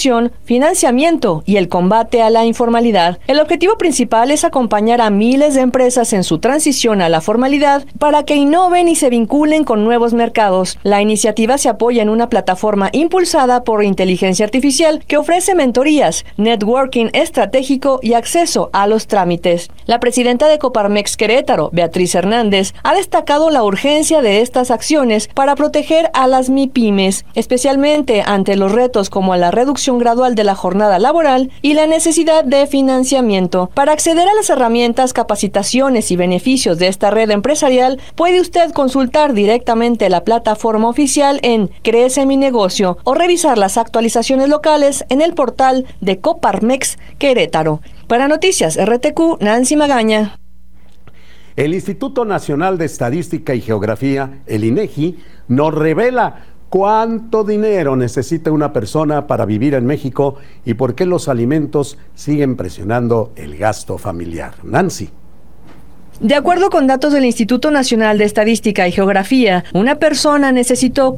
innovación, financiamiento y el combate a la informalidad. El objetivo principal es acompañar a miles de empresas en su transición a la formalidad para que innoven y se vinculen con nuevos mercados. La iniciativa se apoya en una plataforma impulsada por inteligencia artificial que ofrece mentorías, networking estratégico y acceso a los trámites. La presidenta de Coparmex Querétaro, Beatriz Hernández, ha destacado la urgencia de estas acciones para proteger a las MIPYMES, especialmente ante los retos como la reducción gradual de la jornada laboral y la necesidad de financiamiento. Para acceder a las herramientas, capacitaciones y beneficios de esta red empresarial, puede usted consultar directamente la plataforma oficial en Crece mi negocio o revisar las actualizaciones locales en el portal de Coparmex Querétaro. Para Noticias RTQ, Nancy Magaña. El Instituto Nacional de Estadística y Geografía, el INEGI, nos revela cuánto dinero necesita una persona para vivir en México y por qué los alimentos siguen presionando el gasto familiar. Nancy. De acuerdo con datos del Instituto Nacional de Estadística y Geografía, una persona necesitó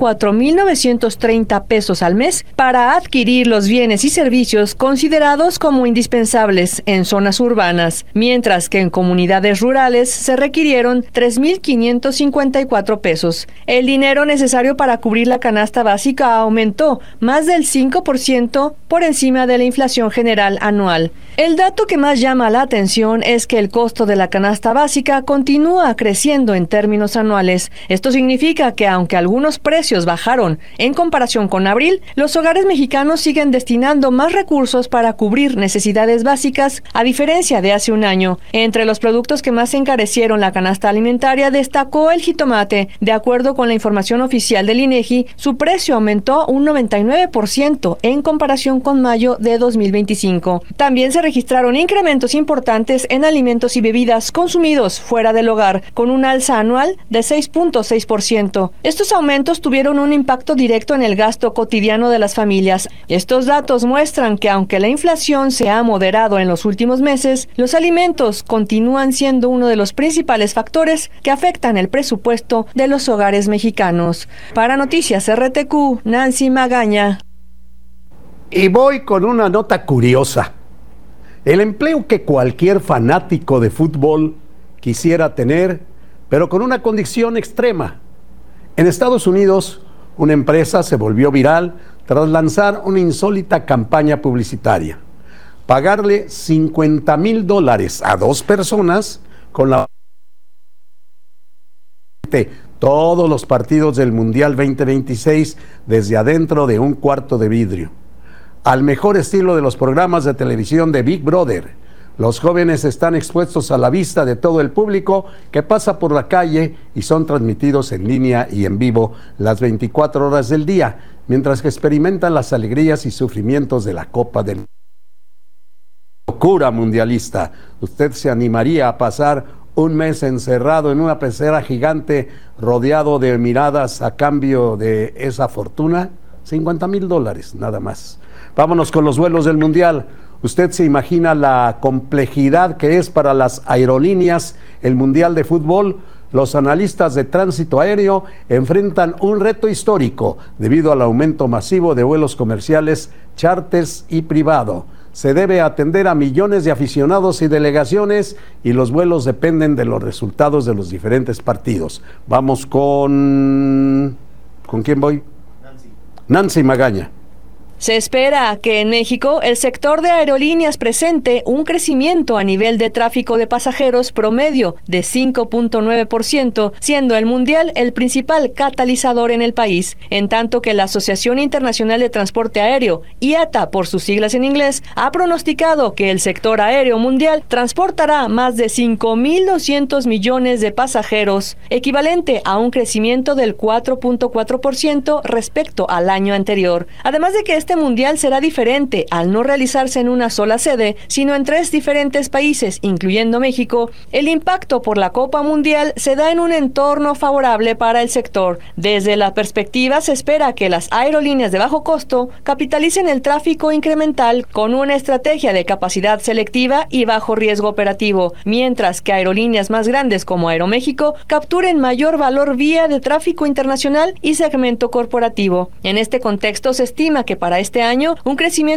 4,930 pesos al mes para adquirir los bienes y servicios considerados como indispensables en zonas urbanas, mientras que en comunidades rurales se requirieron 3,554 pesos. El dinero necesario para cubrir la canasta básica aumentó más del 5% por encima de la inflación general anual. El dato que más llama la atención es que el costo de la canasta básica continúa creciendo en términos anuales. Esto significa que aunque algunos precios bajaron en comparación con abril, los hogares mexicanos siguen destinando más recursos para cubrir necesidades básicas, a diferencia de hace un año. Entre los productos que más encarecieron la canasta alimentaria destacó el jitomate. De acuerdo con la información oficial del INEGI, su precio aumentó un 99% en comparación con mayo de 2025. También se registraron incrementos importantes en alimentos y bebidas consumidos fuera del hogar, con un alza anual de 6,6%. Estos aumentos tuvieron un impacto directo en el gasto cotidiano de las familias. Estos datos muestran que aunque la inflación se ha moderado en los últimos meses, los alimentos continúan siendo uno de los principales factores que afectan el presupuesto de los hogares mexicanos. Para Noticias RTQ, Nancy Magaña. Y voy con una nota curiosa. El empleo que cualquier fanático de fútbol quisiera tener, pero con una condición extrema. En Estados Unidos, una empresa se volvió viral tras lanzar una insólita campaña publicitaria. Pagarle $50,000 a 2 personas con la todos los partidos del Mundial 2026 desde adentro de un cuarto de vidrio. Al mejor estilo de los programas de televisión de Big Brother. Los jóvenes están expuestos a la vista de todo el público que pasa por la calle y son transmitidos en línea y en vivo las 24 horas del día, mientras que experimentan las alegrías y sufrimientos de la Copa del Mundo. Locura mundialista. ¿Usted se animaría a pasar un mes encerrado en una pecera gigante rodeado de miradas a cambio de esa fortuna? $50,000 nada más. Vámonos con los vuelos del Mundial. ¿Usted se imagina la complejidad que es para las aerolíneas el Mundial de Fútbol? Los analistas de tránsito aéreo enfrentan un reto histórico debido al aumento masivo de vuelos comerciales, charters y privado. Se debe atender a millones de aficionados y delegaciones y los vuelos dependen de los resultados de los diferentes partidos. Vamos con... ¿Con quién voy? Nancy Magaña. Se espera que en México el sector de aerolíneas presente un crecimiento a nivel de tráfico de pasajeros promedio de 5,9%, siendo el mundial el principal catalizador en el país, en tanto que la Asociación Internacional de Transporte Aéreo, IATA por sus siglas en inglés, ha pronosticado que el sector aéreo mundial transportará más de 5,200 millones de pasajeros, equivalente a un crecimiento del 4,4% respecto al año anterior. Además de que este mundial será diferente al no realizarse en una sola sede, sino en 3 diferentes países, incluyendo México. El impacto por la Copa Mundial se da en un entorno favorable para el sector. Desde la perspectiva se espera que las aerolíneas de bajo costo capitalicen el tráfico incremental con una estrategia de capacidad selectiva y bajo riesgo operativo, mientras que aerolíneas más grandes como Aeroméxico capturen mayor valor vía de tráfico internacional y segmento corporativo. En este contexto se estima que para este año un crecimiento